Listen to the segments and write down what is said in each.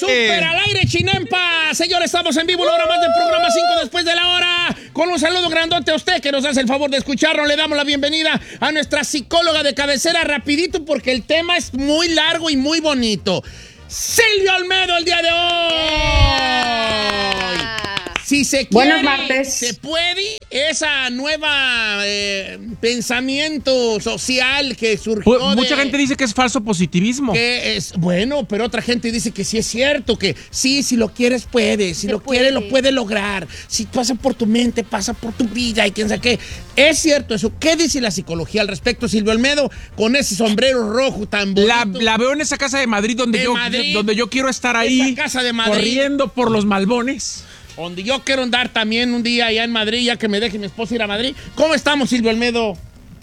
Super al aire, Chinampa. Señores, estamos en vivo una hora más del programa 5 después de la hora. Con un saludo grandote a usted que nos hace el favor de escucharnos. Le damos la bienvenida a nuestra psicóloga de cabecera rapidito porque el tema es muy largo y muy bonito. Silvia Olmedo el día de hoy. Si se quiere, buenos martes. Se puede, esa nueva pensamiento social que surgió. Mucha gente dice que es falso positivismo. Que es bueno, pero otra gente dice que sí es cierto, que sí, si lo quieres puedes, si lo quieres lo puedes lograr, si pasa por tu mente, pasa por tu vida y quién sabe qué. Es cierto eso. ¿Qué dice la psicología al respecto, Silvio Olmedo, con ese sombrero rojo tan bonito? La veo en esa casa de Madrid donde yo quiero estar ahí, esa casa de Madrid, corriendo por los Malbones. Donde yo quiero andar también un día allá en Madrid, ya que me deje mi esposa ir a Madrid. ¿Cómo estamos, Silvio Olmedo?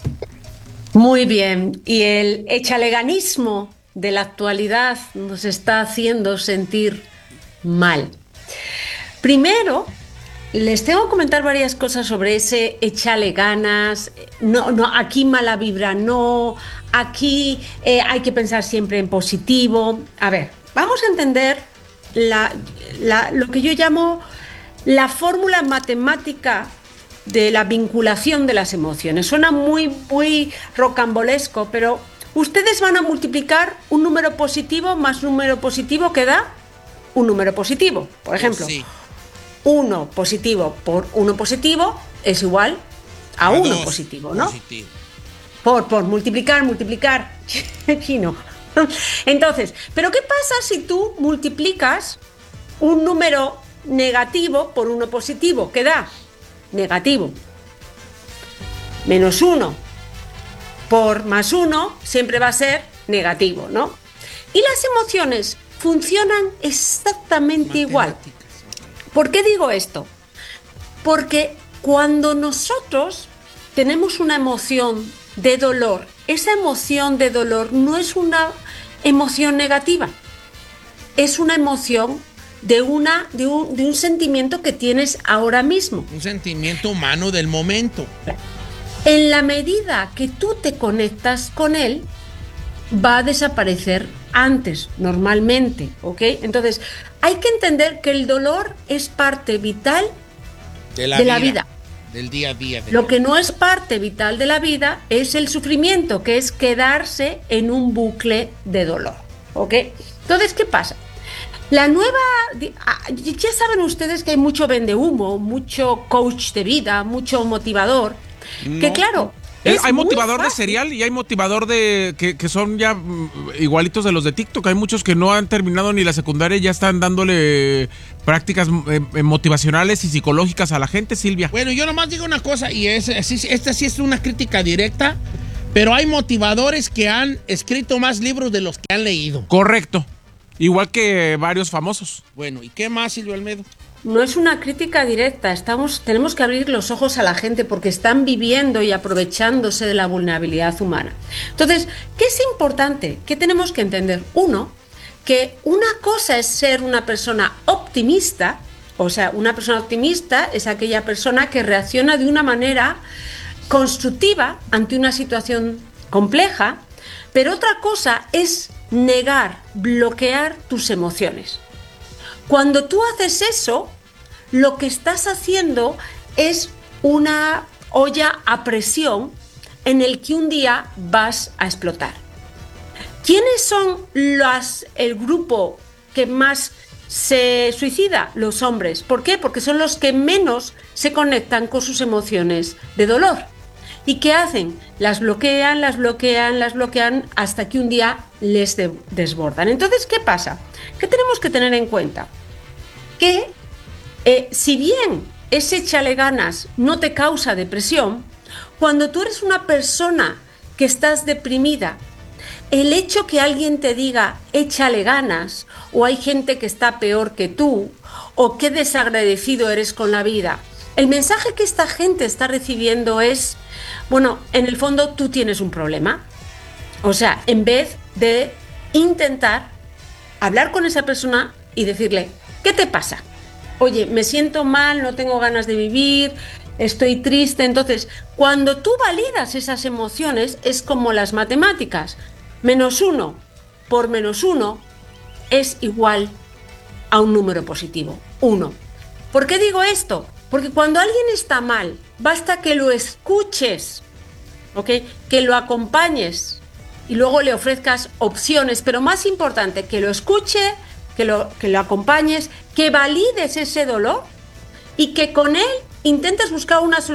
Muy bien. Y el echaleganismo de la actualidad nos está haciendo sentir mal. Primero, les tengo que comentar varias cosas sobre ese échale ganas. No, aquí mala vibra, no. Aquí hay que pensar siempre en positivo. A ver, vamos a entender lo que yo llamo la fórmula matemática de la vinculación de las emociones. Suena muy, muy rocambolesco, pero ustedes van a multiplicar un número positivo más número positivo que da un número positivo. Por ejemplo, sí. 1 positivo por 1 positivo es igual a 1 positivo, ¿no? Positivo. Por multiplicar, chino. Entonces, ¿pero qué pasa si tú multiplicas un número negativo por 1 positivo? ¿Qué da? Negativo. Menos 1 por más 1 siempre va a ser negativo, ¿no? Y las emociones funcionan exactamente igual. ¿Por qué digo esto? Porque cuando nosotros tenemos una emoción de dolor, esa emoción de dolor no es una emoción negativa, es una emoción de un sentimiento que tienes ahora mismo. Un sentimiento humano del momento. En la medida que tú te conectas con él, va a desaparecer antes, normalmente, ¿ok? Entonces, hay que entender que el dolor es parte vital de la vida. Del día a día. Lo que no es parte vital de la vida es el sufrimiento, que es quedarse en un bucle de dolor, ¿ok? Entonces, ¿qué pasa? Ya saben ustedes que hay mucho vendehumo, mucho coach de vida, mucho motivador, que claro... Hay motivador de cereal y hay motivador de que son ya igualitos de los de TikTok. Hay muchos que no han terminado ni la secundaria y ya están dándole prácticas motivacionales y psicológicas a la gente, Silvia. Bueno, yo nomás digo una cosa, y esta sí es una crítica directa, pero hay motivadores que han escrito más libros de los que han leído. Correcto. Igual que varios famosos. Bueno, ¿y qué más, Silvio Olmedo? No es una crítica directa, tenemos que abrir los ojos a la gente porque están viviendo y aprovechándose de la vulnerabilidad humana. Entonces, ¿qué es importante? ¿Qué tenemos que entender? Uno, que una cosa es ser una persona optimista, o sea, una persona optimista es aquella persona que reacciona de una manera constructiva ante una situación compleja, pero otra cosa es negar, bloquear tus emociones. Cuando tú haces eso, lo que estás haciendo es una olla a presión en el que un día vas a explotar. ¿Quiénes son el grupo que más se suicida? Los hombres. ¿Por qué? Porque son los que menos se conectan con sus emociones de dolor. ¿Y qué hacen? Las bloquean hasta que un día les desbordan. Entonces, ¿qué pasa? ¿Qué tenemos que tener en cuenta? Que si bien ese échale ganas no te causa depresión, cuando tú eres una persona que estás deprimida, el hecho que alguien te diga échale ganas, o hay gente que está peor que tú, o qué desagradecido eres con la vida, el mensaje que esta gente está recibiendo es, bueno, en el fondo tú tienes un problema. O sea, en vez de intentar hablar con esa persona y decirle, ¿qué te pasa? Oye, me siento mal, no tengo ganas de vivir, estoy triste. Entonces, cuando tú validas esas emociones, es como las matemáticas. -1 por -1 es igual a un número positivo, 1. ¿Por qué digo esto? Porque cuando alguien está mal, basta que lo escuches, ¿ok? Que lo acompañes y luego le ofrezcas opciones, pero más importante, que lo escuche, que lo acompañes, que valides ese dolor y que con él intentes buscar una solución